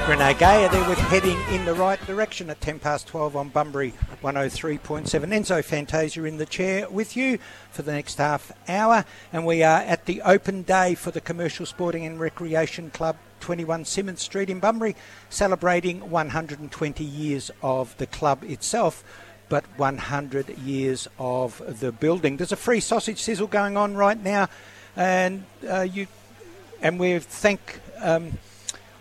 Renee Gayer there with Heading in the Right Direction at 10 past 12 on Bunbury 103.7. Enzo Fantasia in the chair with you for the next half hour, and we are at the open day for the Commercial Sporting and Recreation Club, 21 Symonds Street in Bunbury, celebrating 120 years of the club itself, but 100 years of the building. There's a free sausage sizzle going on right now, and we thank